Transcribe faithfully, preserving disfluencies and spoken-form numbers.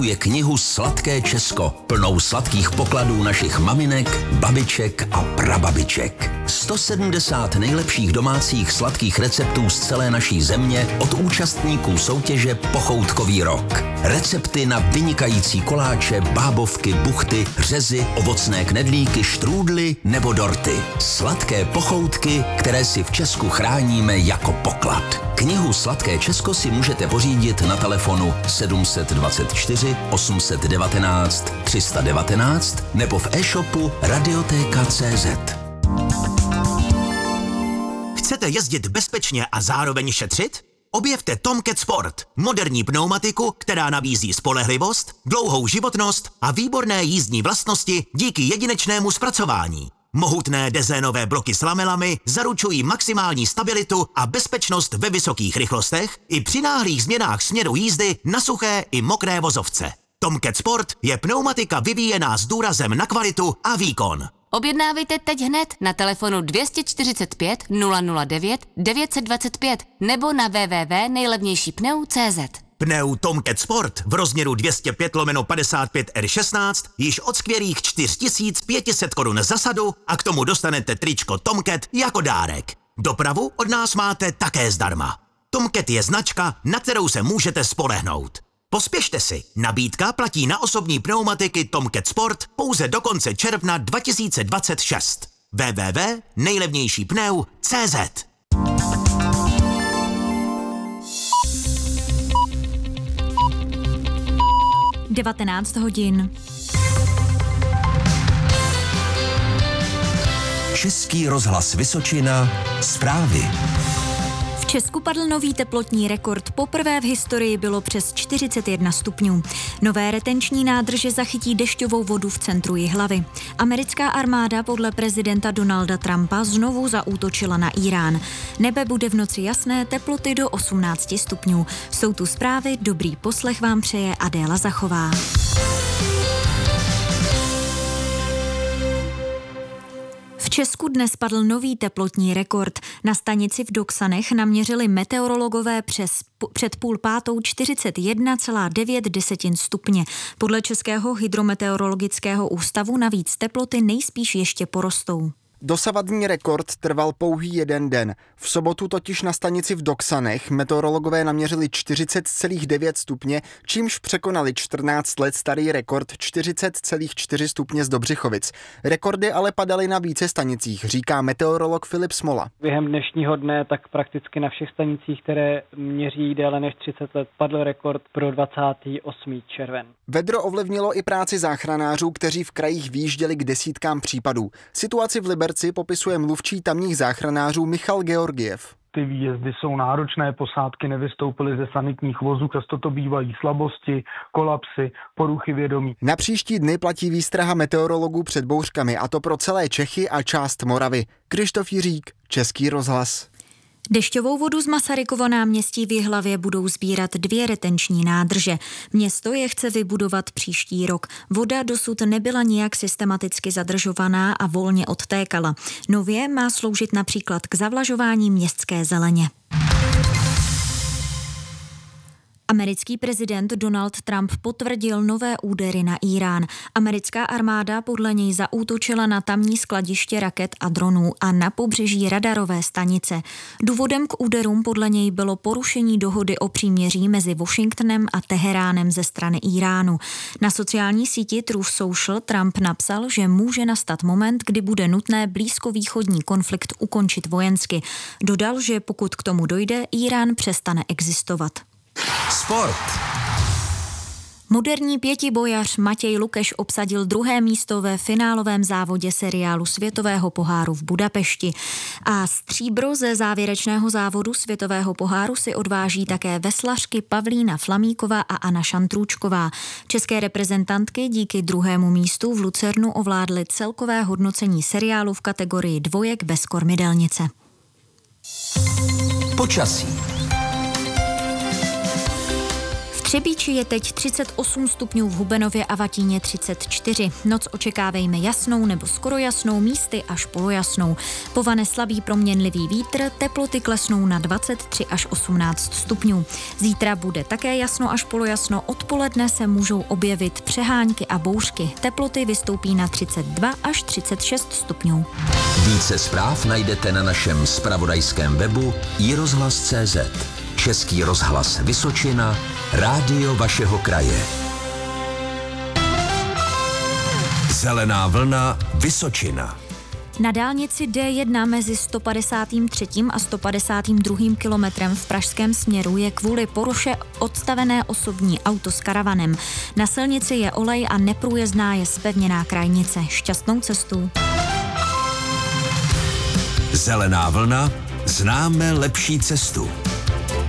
je knihu Sladké Česko, plnou sladkých pokladů našich maminek, babiček a prababiček. sto sedmdesát nejlepších domácích sladkých receptů z celé naší země od účastníků soutěže Pochoutkový rok. Recepty na vynikající koláče, bábovky, buchty, řezy, ovocné knedlíky, štrůdly nebo dorty. Sladké pochoutky, které si v Česku chráníme jako poklad. Knihu Sladké Česko si můžete pořídit na telefonu sedm set dvacet čtyři osm set devatenáct tři sta devatenáct nebo v e-shopu radiotéka tečka cé zet. Chcete jezdit bezpečně a zároveň šetřit? Objevte Tomcat Sport, moderní pneumatiku, která nabízí spolehlivost, dlouhou životnost a výborné jízdní vlastnosti díky jedinečnému zpracování. Mohutné dezénové bloky s lamelami zaručují maximální stabilitu a bezpečnost ve vysokých rychlostech i při náhlých změnách směru jízdy na suché i mokré vozovce. Tomcat Sport je pneumatika vyvíjená s důrazem na kvalitu a výkon. Objednávejte teď hned na telefonu dvě stě čtyřicet pět nula nula devět devět set dvacet pět nebo na w w w tečka nejlevnější pneu tečka cé zet. Pneu Tomcat Sport v rozměru dvě stě pět lomeno padesát pět R šestnáct již od skvělých čtyři tisíce pět set korun za sadu a k tomu dostanete tričko Tomcat jako dárek. Dopravu od nás máte také zdarma. Tomcat je značka, na kterou se můžete spolehnout. Pospěšte si, nabídka platí na osobní pneumatiky Tomcat Sport pouze do konce června dva tisíce dvacet šest. w w w tečka nejlevnější pneu tečka cé zet. devatenáct hodin. Český rozhlas Vysočina. Zprávy. V Česku padl nový teplotní rekord. Poprvé v historii bylo přes čtyřicet jedna stupňů. Nové retenční nádrže zachytí dešťovou vodu v centru Jihlavy. Americká armáda podle prezidenta Donalda Trumpa znovu zaútočila na Irán. Nebe bude v noci jasné, teploty do osmnáct stupňů. Jsou tu zprávy, dobrý poslech vám přeje Adéla Zachová. V Česku dnes padl nový teplotní rekord. Na stanici v Doksanech naměřili meteorologové přes, před půl pátou čtyřicet jedna celá devět stupně. Podle Českého hydrometeorologického ústavu navíc teploty nejspíš ještě porostou. Dosavadní rekord trval pouhý jeden den. V sobotu totiž na stanici v Doksanech meteorologové naměřili čtyřicet celá devět stupně, čímž překonali čtrnáct let starý rekord čtyřicet celá čtyři stupně z Dobřichovic. Rekordy ale padaly na více stanicích, říká meteorolog Filip Smola. Během dnešního dne tak prakticky na všech stanicích, které měří déle než třicet let, padl rekord pro dvacátého osmého červen. Vedro ovlivnilo i práci záchranářů, kteří v krajích výjížděli k desítkám případů. Situaci v Liberci popisuje mluvčí tamních záchranářů Michal Georgiev. Ty výjezdy jsou náročné, posádky nevystoupily ze sanitních vozů, často to bývají slabosti, kolapsy, poruchy vědomí. Na příští dny platí výstraha meteorologů před bouřkami, a to pro celé Čechy a část Moravy. Krištof Jiřík, Český rozhlas. Dešťovou vodu z Masarykovo náměstí v Jihlavě budou sbírat dvě retenční nádrže. Město je chce vybudovat příští rok. Voda dosud nebyla nijak systematicky zadržovaná a volně odtékala. Nově má sloužit například k zavlažování městské zeleně. Americký prezident Donald Trump potvrdil nové údery na Irán. Americká armáda podle něj zaútočila na tamní skladiště raket a dronů a na pobřeží radarové stanice. Důvodem k úderům podle něj bylo porušení dohody o příměří mezi Washingtonem a Teheránem ze strany Iránu. Na sociální síti Truth Social Trump napsal, že může nastat moment, kdy bude nutné blízkovýchodní konflikt ukončit vojensky. Dodal, že pokud k tomu dojde, Irán přestane existovat. Sport. Moderní pětibojař Matěj Lukeš obsadil druhé místo ve finálovém závodě seriálu Světového poháru v Budapešti. A stříbro ze závěrečného závodu Světového poháru si odváží také veslařky Pavlína Flamíková a Anna Šantrůčková. České reprezentantky díky druhému místu v Lucernu ovládly celkové hodnocení seriálu v kategorii dvojek bez kormidelnice. Počasí. V Třebíči je teď třicet osm stupňů, v Hubenově a Vatíně třicet čtyři. Noc očekávejme jasnou nebo skoro jasnou, místy až polojasnou. Povane slabý proměnlivý vítr, teploty klesnou na dvacet tři až osmnáct stupňů. Zítra bude také jasno až polojasno, odpoledne se můžou objevit přehánky a bouřky. Teploty vystoupí na třicet dva až třicet šest stupňů. Více zpráv najdete na našem zpravodajském webu i rozhlas tečka cé zet. Český rozhlas Vysočina, rádio vašeho kraje. Zelená vlna Vysočina. Na dálnici D jedna mezi sto padesát tři a sto padesát dva kilometrem v pražském směru je kvůli poruše odstavené osobní auto s karavanem. Na silnici je olej a neprůjezdná je zpevněná krajnice. Šťastnou cestu. Zelená vlna, známe lepší cestu.